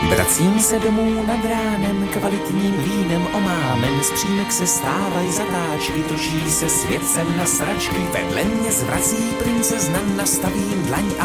Vracím se domů nad ránem, kvalitním vínem omámem, z přímek se stávají zatáčky, točí se svět sem na sračky, vedle mě zvrací princezna, nastavím dlaň a